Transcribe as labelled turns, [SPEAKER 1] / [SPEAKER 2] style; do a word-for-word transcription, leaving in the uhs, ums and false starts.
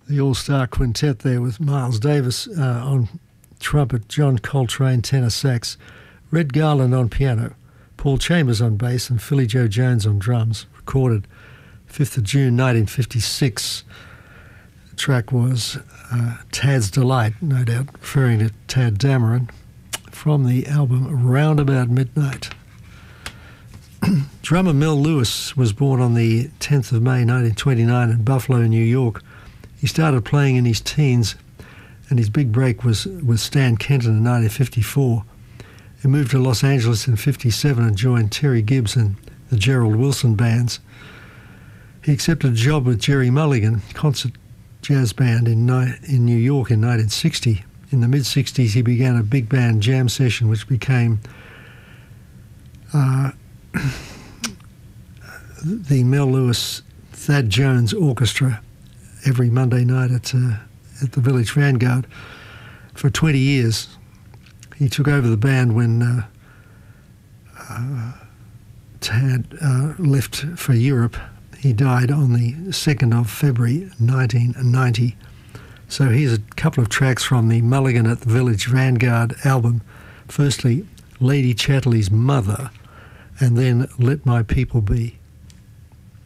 [SPEAKER 1] The all-star quintet there with Miles Davis uh, on trumpet, John Coltrane tenor sax, Red Garland on piano, Paul Chambers on bass and Philly Joe Jones on drums. Recorded fifth of June nineteen fifty-six. The track was uh, Tad's Delight, no doubt referring to Tadd Dameron, from the album Round About Midnight. Drummer Mel Lewis was born on the tenth of May nineteen twenty-nine in Buffalo, New York. He started playing in his teens, and his big break was with Stan Kenton in nineteen fifty-four. He moved to Los Angeles in fifty-seven and joined Terry Gibbs and the Gerald Wilson bands. He accepted a job with Jerry Mulligan concert jazz band in, in New York in nineteen sixty. In the mid-sixties, he began a big band jam session, which became uh, the Mel Lewis Thad Jones Orchestra, every Monday night at uh, at the Village Vanguard for twenty years. He took over the band when uh, uh, Tad uh, left for Europe. He died on the second of February nineteen ninety. So here's a couple of tracks from the Mulligan at the Village Vanguard album. Firstly, Lady Chatterley's Mother, and then Let My People Be.